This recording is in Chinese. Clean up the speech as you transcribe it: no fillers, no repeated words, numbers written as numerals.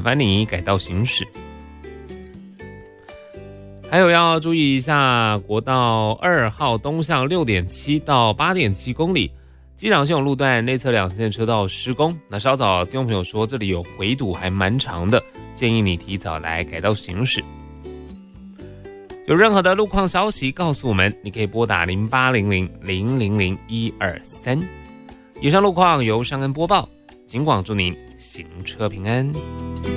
烦你改道行驶。还有要注意一下，国道2号东向6.7到8.7公里，机场系统路段内侧2线车道施工。那稍早听众朋友说这里有回堵还蛮长的，建议你提早来改道行驶。有任何的路况消息告诉我们，你可以拨打0800-000-123。以上路况由尚恩播报，警广祝您行车平安。